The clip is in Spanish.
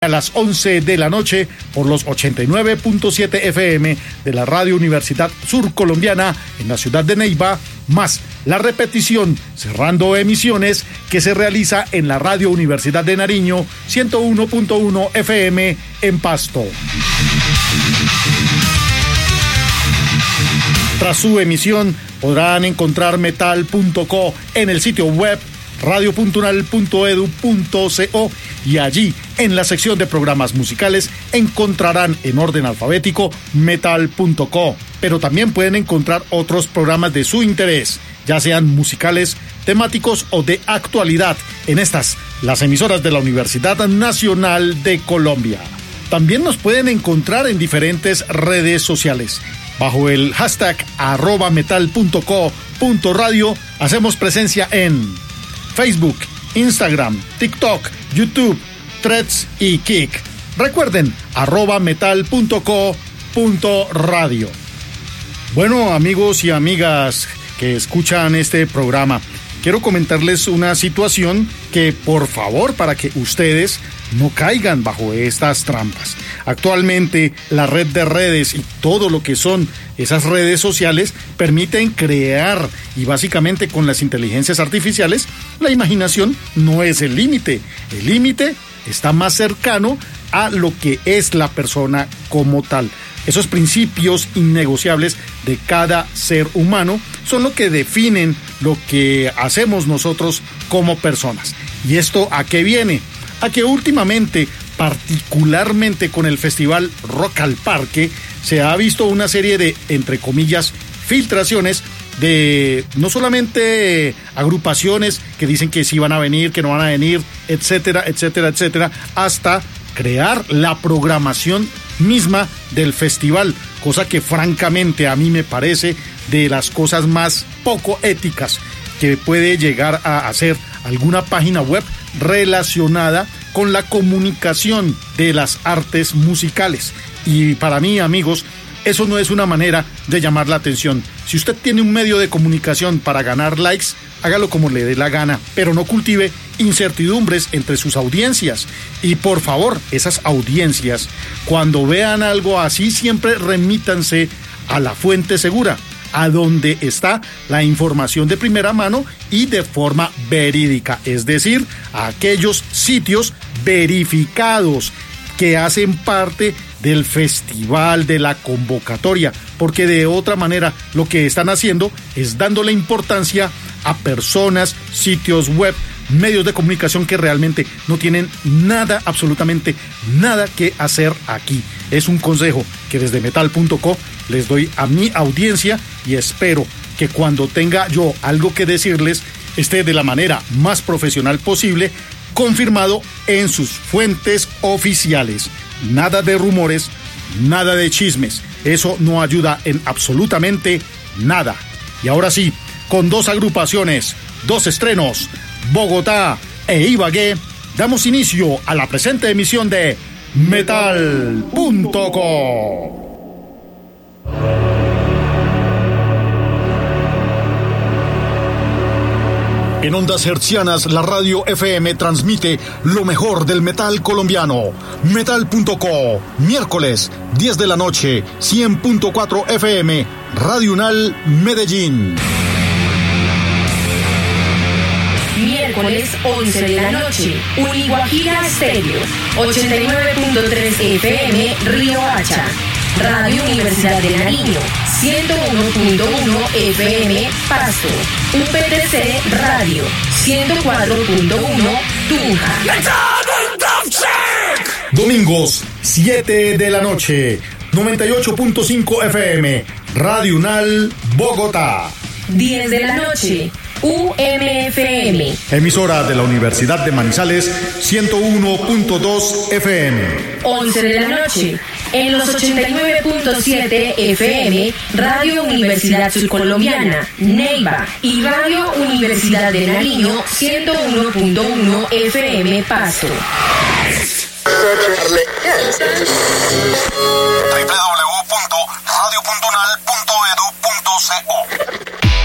a las 11 de la noche por los 89.7 FM de la Radio Universidad Surcolombiana en la ciudad de Neiva, más la repetición cerrando emisiones que se realiza en la Radio Universidad de Nariño 101.1 FM en Pasto. Tras su emisión podrán encontrar metal.co en el sitio web radio.unal.edu.co y allí en la sección de programas musicales encontrarán en orden alfabético metal.co, pero también pueden encontrar otros programas de su interés, ya sean musicales, temáticos o de actualidad, en estas, las emisoras de la Universidad Nacional de Colombia. También nos pueden encontrar en diferentes redes sociales. Bajo el hashtag @metal.co.radio hacemos presencia en Facebook, Instagram, TikTok, YouTube, Threads y Kik. Recuerden, @metal.co.radio. Bueno, amigos y amigas que escuchan este programa, quiero comentarles una situación que, por favor, para que ustedes no caigan bajo estas trampas. Actualmente, la red de redes y todo lo que son esas redes sociales permiten crear, y básicamente con las inteligencias artificiales, la imaginación no es el límite. El límite está más cercano a lo que es la persona como tal. Esos principios innegociables de cada ser humano son lo que definen lo que hacemos nosotros como personas. ¿Y esto a qué viene? A que últimamente, particularmente con el festival Rock al Parque, se ha visto una serie de, entre comillas, filtraciones de no solamente agrupaciones que dicen que sí van a venir, que no van a venir, etcétera, etcétera, etcétera, hasta crear la programación misma del festival, cosa que francamente a mí me parece de las cosas más poco éticas que puede llegar a hacer alguna página web relacionada con la comunicación de las artes musicales. Y para mí, amigos, eso no es una manera de llamar la atención. Si usted tiene un medio de comunicación para ganar likes, hágalo como le dé la gana, pero no cultive incertidumbres entre sus audiencias. Y por favor, esas audiencias, cuando vean algo así, siempre remítanse a la fuente segura, a donde está la información de primera mano y de forma verídica, es decir, a aquellos sitios verificados que hacen parte del festival, de la convocatoria, porque de otra manera lo que están haciendo es dándole importancia a personas, sitios web, medios de comunicación que realmente no tienen nada, absolutamente nada que hacer aquí. Es un consejo que desde metal.co les doy a mi audiencia y espero que cuando tenga yo algo que decirles esté de la manera más profesional posible, confirmado en sus fuentes oficiales. Nada de rumores, nada de chismes. Eso no ayuda en absolutamente nada. Y ahora sí, con dos agrupaciones, dos estrenos, Bogotá e Ibagué, damos inicio a la presente emisión de metal.co. En ondas hertzianas, la radio FM transmite lo mejor del metal colombiano. Metal.co, miércoles, 10 de la noche, 100.4 FM, Radio Unal, Medellín. Miércoles, 11 de la noche, Uniguajira Estéreo, 89.3 FM, Río Hacha. Radio Universidad de Nariño, 101.1 FM, Pasto. UPTC Radio, 104.1, Tunja. Domingos, 7 de la noche, 98.5 FM, Radio Unal, Bogotá. 10 de la noche, UMFM. Emisora de la Universidad de Manizales, 101.2 FM. 11 de la noche, en los 89.7 FM, Radio Universidad Surcolombiana, Neiva, y Radio Universidad de Nariño, 101.1 FM, Pasto. www.radio.unal